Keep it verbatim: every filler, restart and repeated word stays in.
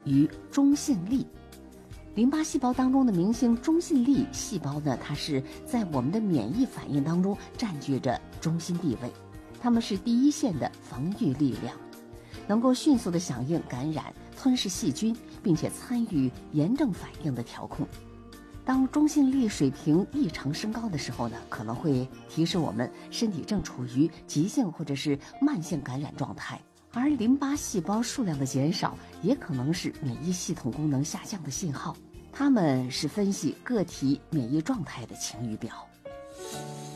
与中性粒。淋巴细胞当中的明星中性粒细胞呢，它是在我们的免疫反应当中占据着中心地位，它们是第一线的防御力量，能够迅速的响应感染、吞噬细菌，并且参与炎症反应的调控。当中性粒水平异常升高的时候呢，可能会提示我们身体正处于急性或者是慢性感染状态，而淋巴细胞数量的减少也可能是免疫系统功能下降的信号，它们是分析个体免疫状态的晴雨表。